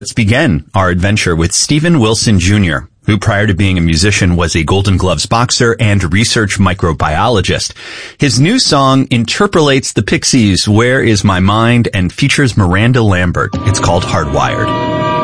Let's begin our adventure with Steven Wilson Jr., who prior to being a musician was a Golden Gloves boxer and research microbiologist. His new song interpolates the Pixies' Where Is My Mind and features Miranda Lambert. It's called Hardwired.